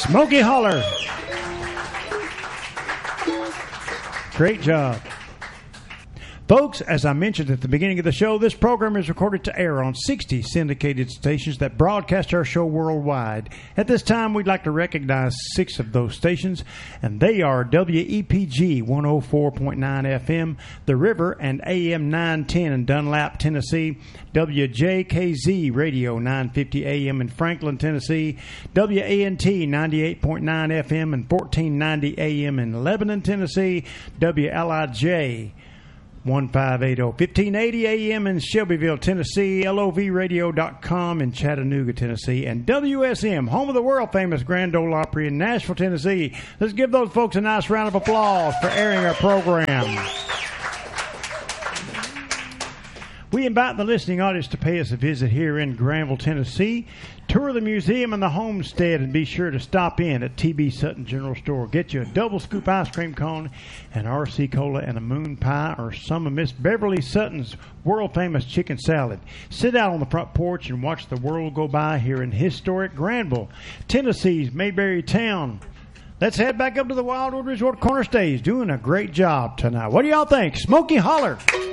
Smokey Holler. Great job. Folks, as I mentioned at the beginning of the show, this program is recorded to air on 60 syndicated stations that broadcast our show worldwide. At this time, we'd like to recognize 6 of those stations, and they are WEPG 104.9 FM, The River, and AM 910 in Dunlap, Tennessee, WJKZ Radio 950 AM in Franklin, Tennessee, WANT 98.9 FM and 1490 AM in Lebanon, Tennessee, WLIJ 1580, 1580 AM in Shelbyville, Tennessee, LOVradio.com in Chattanooga, Tennessee, and WSM, home of the world-famous Grand Ole Opry in Nashville, Tennessee. Let's give those folks a nice round of applause for airing our program. We invite the listening audience to pay us a visit here in Granville, Tennessee. Tour the museum and the homestead, and be sure to stop in at T.B. Sutton General Store. Get you a double scoop ice cream cone, an RC Cola, and a moon pie, or some of Miss Beverly Sutton's world-famous chicken salad. Sit out on the front porch and watch the world go by here in historic Granville, Tennessee's Mayberry town. Let's head back up to the Wildwood Resort Corner Stage, doing a great job tonight. What do y'all think? Smokey Holler!